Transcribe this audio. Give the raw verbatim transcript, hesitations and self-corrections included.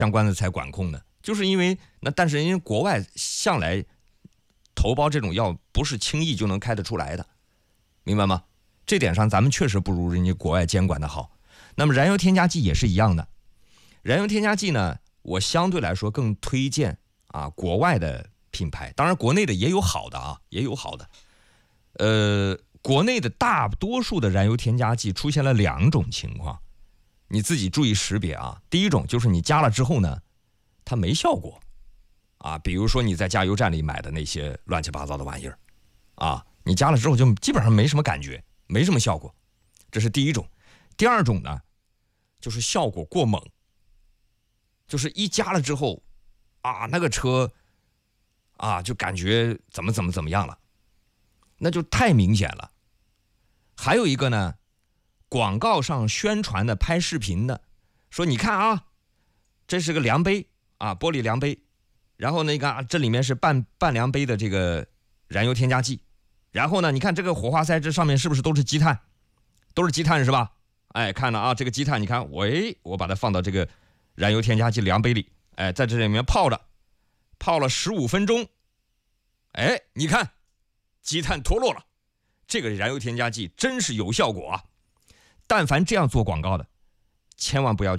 相关的才管控呢？就是因为那，但是人家国外向来头孢这种药不是轻易就能开得出来的，明白吗？这点上咱们确实不如人家国外监管的好。那么燃油添加剂也是一样的，燃油添加剂呢，我相对来说更推荐啊国外的品牌，当然国内的也有好的啊，也有好的。呃，国内的大多数的燃油添加剂出现了两种情况，你自己注意识别啊。第一种就是你加了之后呢，它没效果啊，比如说你在加油站里买的那些乱七八糟的玩意儿啊，你加了之后就基本上没什么感觉，没什么效果，这是第一种。第二种呢，就是效果过猛，就是一加了之后啊，那个车啊就感觉怎么怎么怎么样了，那就太明显了。还有一个呢，广告上宣传的、拍视频的，说你看啊，这是个量杯啊，玻璃量杯，然后那个、啊、这里面是半半量杯的这个燃油添加剂，然后呢，你看这个火花塞这上面是不是都是积碳？都是积碳是吧？哎，看了啊，这个积碳，你看，喂，我把它放到这个燃油添加剂量杯里，哎，在这里面泡着，泡了十五分钟，哎，你看，积碳脱落了，这个燃油添加剂真是有效果啊！但凡这样做广告的，千万不要去。